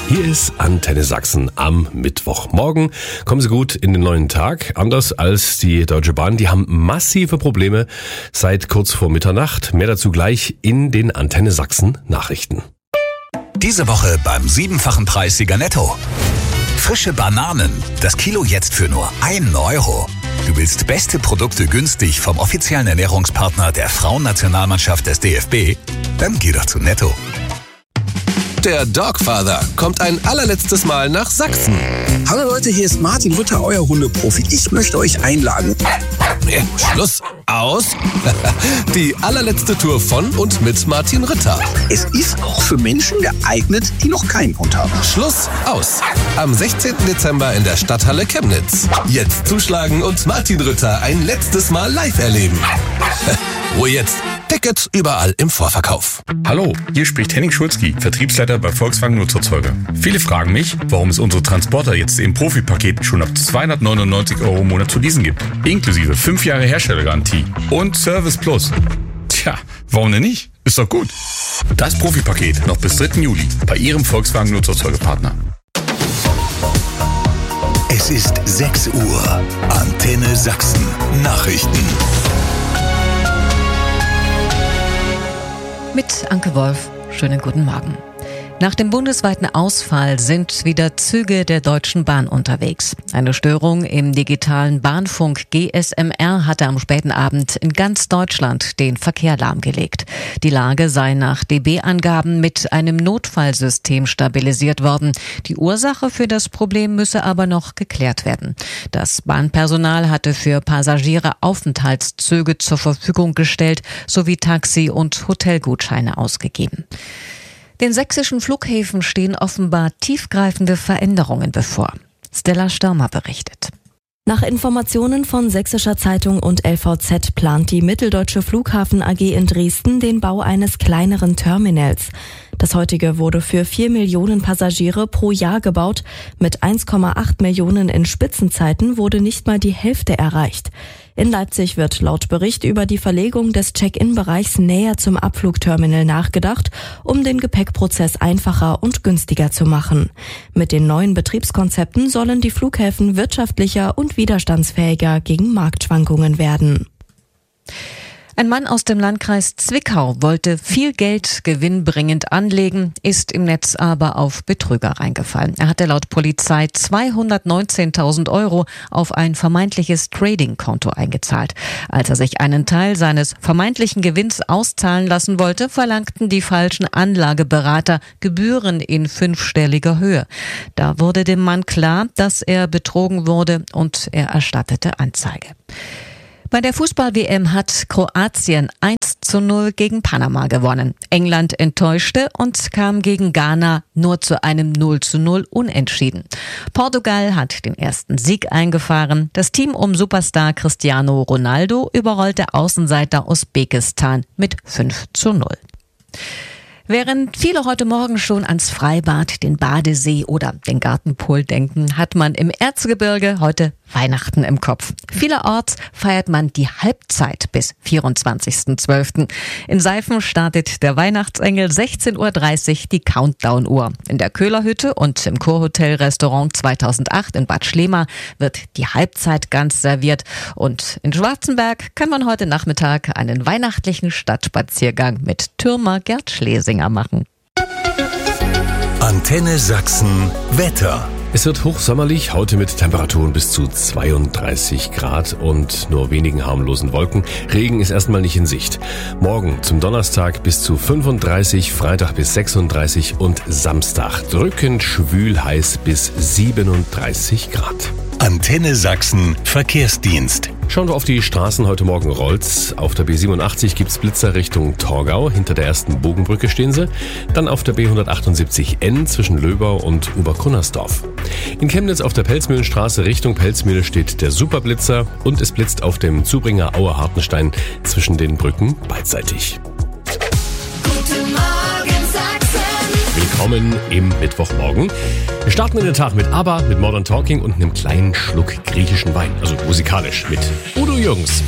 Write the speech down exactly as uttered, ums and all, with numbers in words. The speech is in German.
Hier ist Antenne Sachsen am Mittwochmorgen. Kommen Sie gut in den neuen Tag. Anders als die Deutsche Bahn, die haben massive Probleme seit kurz vor Mitternacht. Mehr dazu gleich in den Antenne Sachsen Nachrichten. Diese Woche beim siebenfachen Preissieger Netto. Frische Bananen, das Kilo jetzt für nur einen Euro. Du willst beste Produkte günstig vom offiziellen Ernährungspartner der Frauennationalmannschaft des D F B? Dann geh doch zu Netto. Der Dogfather kommt ein allerletztes Mal nach Sachsen. Hallo Leute, hier ist Martin Rütter, euer Hundeprofi. Ich möchte euch einladen. Nee, Schluss, aus. Die allerletzte Tour von und mit Martin Rütter. Es ist auch für Menschen geeignet, die noch keinen Hund haben. Schluss, aus. Am sechzehnten Dezember in der Stadthalle Chemnitz. Jetzt zuschlagen und Martin Rütter ein letztes Mal live erleben. Ruhe jetzt. Tickets überall im Vorverkauf. Hallo, hier spricht Henning Schulzki, Vertriebsleiter bei Volkswagen Nutzerzeuger. Viele fragen mich, warum es unsere Transporter jetzt im Profipaket schon ab zweihundertneunundneunzig Euro im Monat zu leasen gibt. Inklusive fünf Jahre Herstellergarantie und Service Plus. Tja, warum denn nicht? Ist doch gut. Das Profipaket noch bis dritten Juli bei Ihrem Volkswagen Nutzerzeugerpartner. Es ist sechs Uhr. Antenne Sachsen. Nachrichten. Mit Anke Wolf. Schönen guten Morgen. Nach dem bundesweiten Ausfall sind wieder Züge der Deutschen Bahn unterwegs. Eine Störung im digitalen Bahnfunk G S M R hatte am späten Abend in ganz Deutschland den Verkehr lahmgelegt. Die Lage sei nach D B-Angaben mit einem Notfallsystem stabilisiert worden. Die Ursache für das Problem müsse aber noch geklärt werden. Das Bahnpersonal hatte für Passagiere Aufenthaltszüge zur Verfügung gestellt sowie Taxi- und Hotelgutscheine ausgegeben. Den sächsischen Flughäfen stehen offenbar tiefgreifende Veränderungen bevor. Stella Störmer berichtet. Nach Informationen von Sächsischer Zeitung und L V Z plant die Mitteldeutsche Flughafen A G in Dresden den Bau eines kleineren Terminals. Das heutige wurde für vier Millionen Passagiere pro Jahr gebaut. Mit eins Komma acht Millionen in Spitzenzeiten wurde nicht mal die Hälfte erreicht. In Leipzig wird laut Bericht über die Verlegung des Check-in-Bereichs näher zum Abflugterminal nachgedacht, um den Gepäckprozess einfacher und günstiger zu machen. Mit den neuen Betriebskonzepten sollen die Flughäfen wirtschaftlicher und widerstandsfähiger gegen Marktschwankungen werden. Ein Mann aus dem Landkreis Zwickau wollte viel Geld gewinnbringend anlegen, ist im Netz aber auf Betrüger reingefallen. Er hatte laut Polizei zweihundertneunzehntausend Euro auf ein vermeintliches Trading-Konto eingezahlt. Als er sich einen Teil seines vermeintlichen Gewinns auszahlen lassen wollte, verlangten die falschen Anlageberater Gebühren in fünfstelliger Höhe. Da wurde dem Mann klar, dass er betrogen wurde und er erstattete Anzeige. Bei der Fußball-W M hat Kroatien eins zu null gegen Panama gewonnen. England enttäuschte und kam gegen Ghana nur zu einem null zu null Unentschieden. Portugal hat den ersten Sieg eingefahren. Das Team um Superstar Cristiano Ronaldo überrollte Außenseiter Usbekistan mit fünf zu null. Während viele heute Morgen schon ans Freibad, den Badesee oder den Gartenpool denken, hat man im Erzgebirge heute Weihnachten im Kopf. Vielerorts feiert man die Halbzeit bis vierundzwanzigsten zwölften In Seifen startet der Weihnachtsengel sechzehn Uhr dreißig die Countdown-Uhr. In der Köhlerhütte und im Kurhotel-Restaurant zweitausendacht in Bad Schlema wird die Halbzeit ganz serviert. Und in Schwarzenberg kann man heute Nachmittag einen weihnachtlichen Stadtspaziergang mit Türmer Gerd Schlesinger machen. Antenne Sachsen Wetter. Es wird hochsommerlich, heute mit Temperaturen bis zu zweiunddreißig Grad und nur wenigen harmlosen Wolken. Regen ist erstmal nicht in Sicht. Morgen zum Donnerstag bis zu fünfunddreißig, Freitag bis sechsunddreißig und Samstag drückend schwül heiß bis siebenunddreißig Grad. Antenne Sachsen Verkehrsdienst. Schauen wir auf die Straßen. Heute Morgen rollt's. Auf der B siebenundachtzig gibt's Blitzer Richtung Torgau. Hinter der ersten Bogenbrücke stehen sie. Dann auf der B hundertachtundsiebzig N zwischen Löbau und Oberkunnersdorf. In Chemnitz auf der Pelzmühlenstraße Richtung Pelzmühle steht der Superblitzer und es blitzt auf dem Zubringer Aue Hartenstein zwischen den Brücken beidseitig. Guten Morgen Sachsen. Willkommen im Mittwochmorgen. Wir starten in den Tag mit ABBA, mit Modern Talking und einem kleinen Schluck griechischen Wein. Also musikalisch mit Udo Jürgens.